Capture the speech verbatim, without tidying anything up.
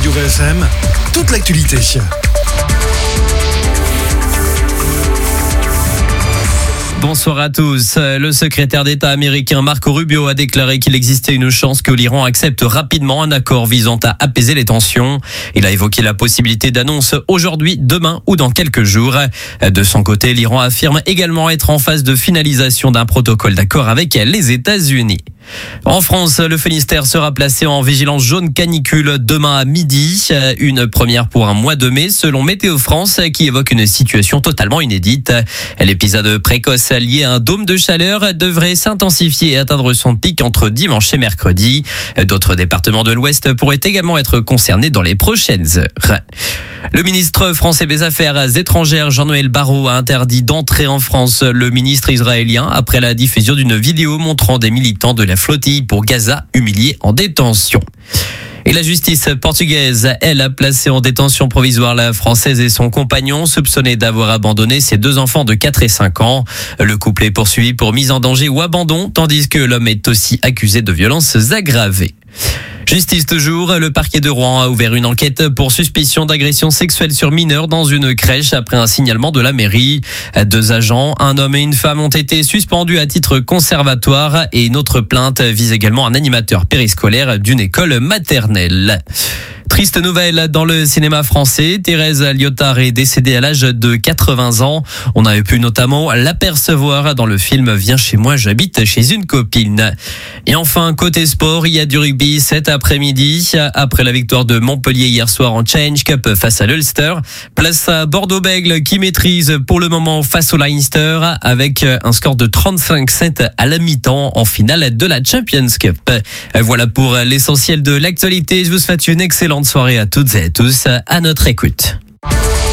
Radio V S M, toute l'actualité. Bonsoir à tous. Le secrétaire d'État américain Marco Rubio a déclaré qu'il existait une chance que l'Iran accepte rapidement un accord visant à apaiser les tensions. Il a évoqué la possibilité d'annonce aujourd'hui, demain ou dans quelques jours. De son côté, l'Iran affirme également être en phase de finalisation d'un protocole d'accord avec les États-Unis. En France, le Finistère sera placé en vigilance jaune canicule demain à midi. Une première pour un mois de mai, selon Météo France, qui évoque une situation totalement inédite. L'épisode précoce lié à un dôme de chaleur devrait s'intensifier et atteindre son pic entre dimanche et mercredi. D'autres départements de l'Ouest pourraient également être concernés dans les prochaines heures. Le ministre français des Affaires étrangères, Jean-Noël Barrot, a interdit d'entrer en France le ministre israélien après la diffusion d'une vidéo montrant des militants de la flottille pour Gaza humiliés en détention. Et la justice portugaise, elle, a placé en détention provisoire la Française et son compagnon, soupçonnés d'avoir abandonné ses deux enfants de quatre et cinq ans. Le couple est poursuivi pour mise en danger ou abandon, tandis que l'homme est aussi accusé de violences aggravées. Justice toujours, le parquet de Rouen a ouvert une enquête pour suspicion d'agression sexuelle sur mineurs dans une crèche après un signalement de la mairie. Deux agents, un homme et une femme ont été suspendus à titre conservatoire et une autre plainte vise également un animateur périscolaire d'une école maternelle. Triste nouvelle dans le cinéma français. Thérèse Liotard est décédée à l'âge de quatre-vingts ans. On avait pu notamment l'apercevoir dans le film Viens chez moi, j'habite chez une copine. Et enfin, côté sport, il y a du rugby cet après-midi. Après la victoire de Montpellier hier soir en Challenge Cup face à l'Ulster, place à Bordeaux-Bègles qui maîtrise pour le moment face au Leinster avec un score de trente-cinq sept à la mi-temps en finale de la Champions Cup. Voilà pour l'essentiel de l'actualité. Je vous souhaite une excellente soirée à toutes et à tous à notre écoute.